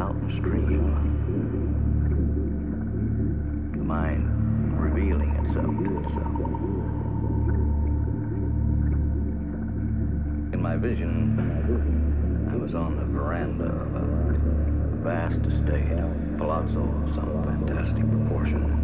mountain stream. The mind revealing itself to itself. In my vision, I was on the veranda of a vast estate, a palazzo of some fantastic proportion.